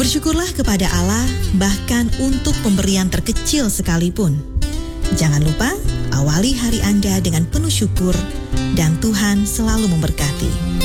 Bersyukurlah kepada Allah bahkan untuk pemberian terkecil sekalipun. Jangan lupa awali hari Anda dengan penuh syukur dan Tuhan selalu memberkati.